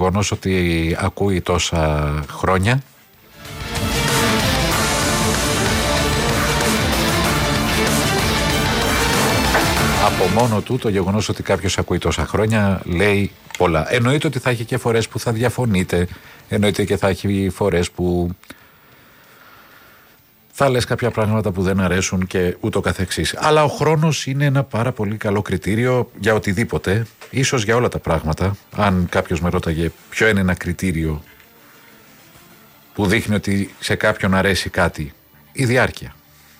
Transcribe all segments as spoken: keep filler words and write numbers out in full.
γεγονός ότι ακούει τόσα χρόνια. Από μόνο του το γεγονός ότι κάποιος ακούει τόσα χρόνια λέει πολλά. Εννοείται ότι θα έχει και φορές που θα διαφωνείτε, εννοείται και θα έχει φορές που θα λες κάποια πράγματα που δεν αρέσουν και ούτω καθεξής. Αλλά ο χρόνος είναι ένα πάρα πολύ καλό κριτήριο για οτιδήποτε, ίσως για όλα τα πράγματα. Αν κάποιος με ρώταγε ποιο είναι ένα κριτήριο που δείχνει ότι σε κάποιον αρέσει κάτι, η διάρκεια.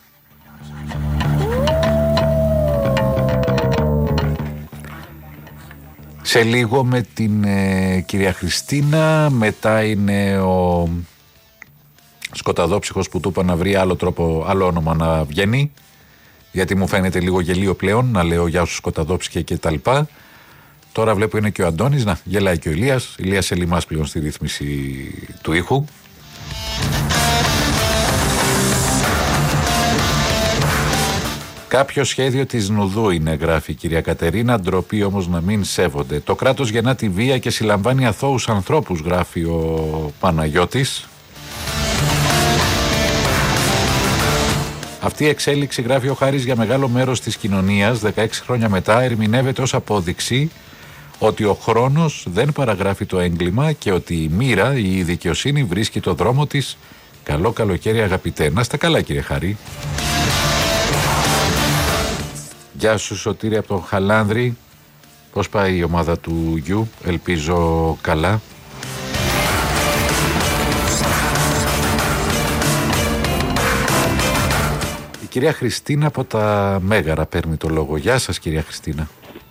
Σε λίγο με την ε, κυρία Χριστίνα, μετά είναι ο Σκοταδόψυχος που του είπα να βρει άλλο τρόπο, άλλο όνομα να βγαίνει, γιατί μου φαίνεται λίγο γελίο πλέον να λέω γεια σου Σκοταδόψυχε και τα λοιπά. Τώρα βλέπω είναι και ο Αντώνης, να γελάει και ο Ηλίας, Ηλίας Ελιμάς πλέον στη ρύθμιση του ήχου. Κάποιο σχέδιο της Νουδού είναι, γράφει η κυρία Κατερίνα, ντροπή όμως να μην σέβονται. Το κράτος γεννά τη βία και συλλαμβάνει αθώους ανθρώπους, γράφει ο Παναγιώτης. Αυτή η εξέλιξη, γράφει ο Χάρης, για μεγάλο μέρος της κοινωνίας δεκαέξι χρόνια μετά ερμηνεύεται ως απόδειξη ότι ο χρόνος δεν παραγράφει το έγκλημα και ότι η μοίρα, η δικαιοσύνη βρίσκει το δρόμο της. Καλό καλοκαίρι αγαπητέ. Να είστε καλά κύριε Χάρη. Γεια σου Σωτήρη από τον Χαλάνδρη. Πώς πάει η ομάδα του γιου? Ελπίζω καλά. Η κυρία Χριστίνα από τα Μέγαρα παίρνει το λόγο. Γεια σας κυρία Χριστίνα.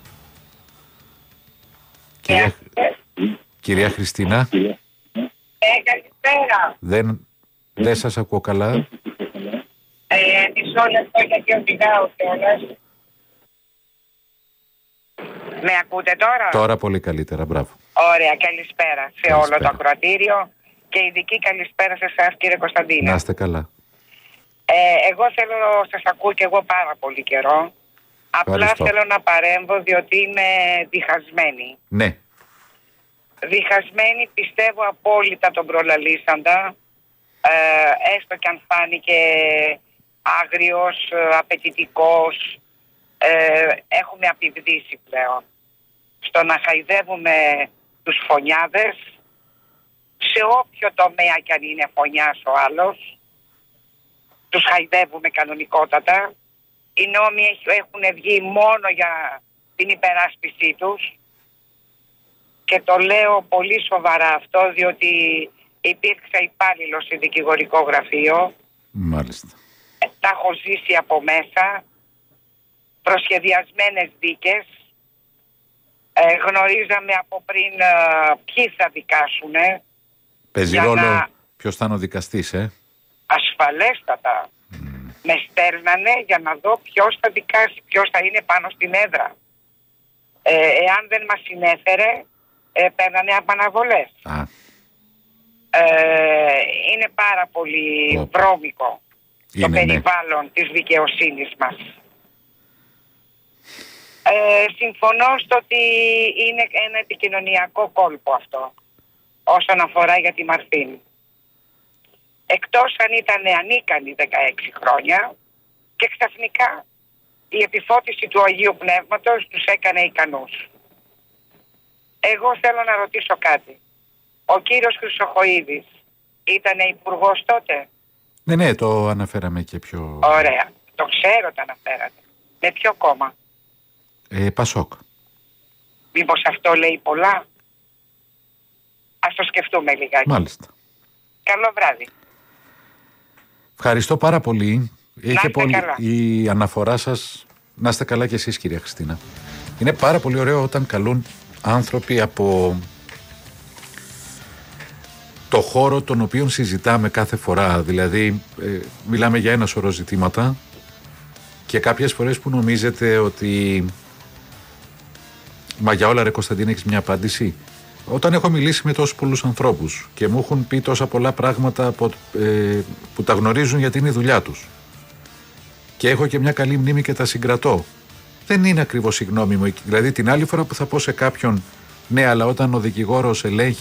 Κυρία, κυρία Χριστίνα. Ε, καλησπέρα. Δεν, δεν σας ακούω καλά. Ε, μισό λεπτό γιατί οδηγάω κιόλας. Με ακούτε τώρα? Τώρα πολύ καλύτερα, μπράβο. Ωραία, καλησπέρα σε καλησπέρα. Όλο το ακροατήριο και ειδική καλησπέρα σε εσάς κύριε Κωνσταντίνε. Να είστε καλά. Ε, εγώ θέλω, σας ακούω και εγώ πάρα πολύ καιρό. Απλά Ευχαριστώ. Θέλω να παρέμβω διότι είμαι διχασμένη. Ναι. Διχασμένη, πιστεύω απόλυτα τον προλαλήσαντα. Ε, έστω και αν φάνηκε άγριος, απαιτητικός. Ε, έχουμε απειβδίσει πλέον στο να χαϊδεύουμε τους φωνιάδες σε όποιο τομέα κι αν είναι φωνιάς ο άλλος. Τους χαϊδεύουμε κανονικότατα. Οι νόμοι έχουν βγει μόνο για την υπεράσπισή τους και το λέω πολύ σοβαρά αυτό διότι υπήρξα υπάλληλος σε δικηγορικό γραφείο. Μάλιστα. Τα έχω ζήσει από μέσα. Προσχεδιασμένες δίκες, ε, γνωρίζαμε από πριν ε, ποιοι θα δικάσουνε. Παίζει ρόλο να... ποιος θα είναι ο δικαστής, ε? Ασφαλέστατα. Mm. Με στέλνανε για να δω ποιος θα δικάσει, ποιος θα είναι πάνω στην έδρα. Ε, εάν δεν μας συνέφερε, ε, παίρνανε απαναβολές. Ah. Ε, είναι πάρα πολύ oh. βρώμικο το είναι, περιβάλλον ναι. της δικαιοσύνης μας. Ε, συμφωνώ στο ότι είναι ένα επικοινωνιακό κόλπο αυτό όσον αφορά για τη Μαρθίν. Εκτός αν ήταν ανίκανη δεκαέξι χρόνια και ξαφνικά η επιφώτιση του Αγίου Πνεύματος τους έκανε ικανούς. Εγώ θέλω να ρωτήσω κάτι. Ο κύριος Χρυσοχοΐδης ήταν υπουργός τότε? Ναι, ναι, το αναφέραμε και πιο... Ωραία, το ξέρω το αναφέρατε. Με ποιο κόμμα? Ε, Πασόκ. Μήπως αυτό λέει πολλά? Ας το σκεφτούμε λιγάκι. Μάλιστα. Καλό βράδυ. Ευχαριστώ πάρα πολύ. Είχε πολύ η αναφορά σας. Να είστε καλά και εσείς κυρία Χριστίνα. Είναι πάρα πολύ ωραίο όταν καλούν άνθρωποι από το χώρο τον οποίο συζητάμε κάθε φορά. Δηλαδή ε, μιλάμε για ένα σωρό ζητήματα και κάποιες φορές που νομίζετε ότι μα για όλα ρε Κωνσταντίνε έχεις μια απάντηση. Όταν έχω μιλήσει με τόσους πολλούς ανθρώπους και μου έχουν πει τόσα πολλά πράγματα από, ε, που τα γνωρίζουν γιατί είναι η δουλειά τους και έχω και μια καλή μνήμη και τα συγκρατώ, δεν είναι ακριβώς η γνώμη μου. Δηλαδή την άλλη φορά που θα πω σε κάποιον ναι, αλλά όταν ο δικηγόρος ελέγχει